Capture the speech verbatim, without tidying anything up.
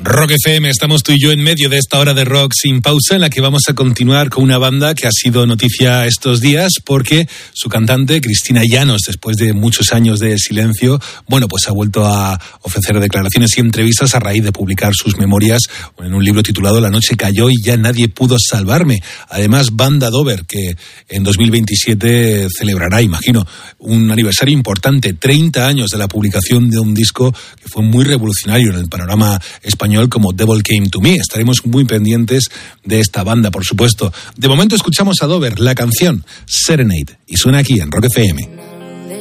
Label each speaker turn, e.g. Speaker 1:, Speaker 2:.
Speaker 1: Rock F M, estamos tú y yo en medio de esta hora de rock sin pausa en la que vamos a continuar con una banda que ha sido noticia estos días porque su cantante, Cristina Llanos, después de muchos años de silencio, bueno, pues ha vuelto a ofrecer declaraciones y entrevistas a raíz de publicar sus memorias en un libro titulado La noche cayó y ya nadie pudo salvarme. Además, Banda Dover, que en dos mil veintisiete celebrará, imagino, un aniversario importante, treinta años de la publicación de un disco que fue muy revolucionario en el panorama español como Devil Came to Me. Estaremos muy pendientes de esta banda, por supuesto. De momento escuchamos a Dover, la canción Serenade, y suena aquí en Rock F M.